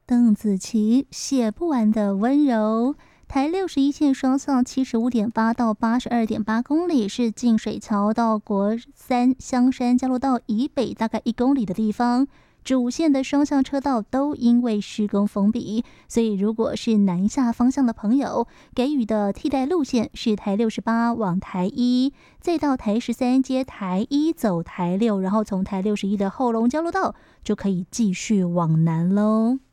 邓紫棋写不完的温柔。台61线双向75.8到82.8公里，是净水桥到国三香山交流道以北大概1公里的地方。主线的双向车道都因为施工封闭，所以如果是南下方向的朋友，给予的替代路线是台68往台1，再到台13接台1走台6，然后从台61的后龙交流道就可以继续往南喽。